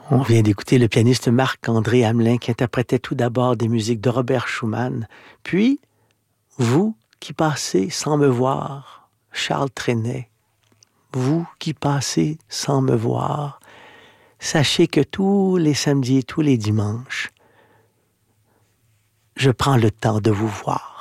On vient d'écouter le pianiste Marc-André Hamelin qui interprétait tout d'abord des musiques de Robert Schumann, puis vous qui passez sans me voir, Charles Trenet, vous qui passez sans me voir, sachez que tous les samedis et tous les dimanches, je prends le temps de vous voir.